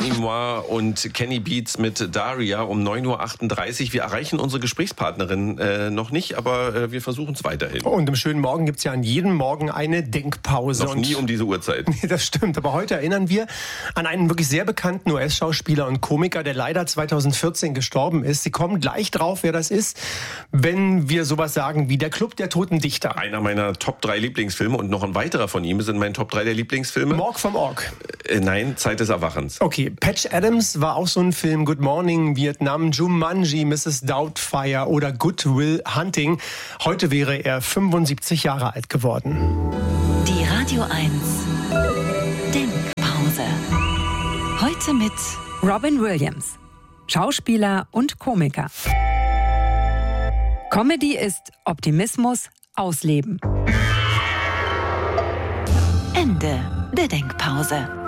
Animois und Kenny Beats mit Daria um 9.38 Uhr. Wir erreichen unsere Gesprächspartnerin noch nicht, aber wir versuchen es weiterhin. Und im schönen Morgen gibt es ja an jedem Morgen eine Denkpause. Noch nie um diese Uhrzeit. Das stimmt, aber heute erinnern wir an einen wirklich sehr bekannten US-Schauspieler und Komiker, der leider 2014 gestorben ist. Sie kommen gleich drauf, wer das ist, wenn wir sowas sagen wie der Club der Toten Dichter. Einer meiner Top 3 Lieblingsfilme und noch ein weiterer von ihm sind meine Top 3 der Lieblingsfilme. Morg vom Ork. Nein, Zeit des Erwachens. Okay, Patch Adams war auch so ein Film. Good Morning Vietnam, Jumanji, Mrs. Doubtfire oder Good Will Hunting. Heute wäre er 75 Jahre alt geworden. Die Radio 1 Denkpause. Heute mit Robin Williams, Schauspieler und Komiker. Comedy ist Optimismus ausleben. Ende der Denkpause.